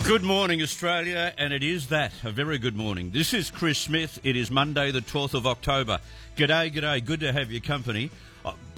Good morning, Australia, and it is that, a very good morning. This is Chris Smith. It is Monday, the 12th of October. G'day, good to have your company.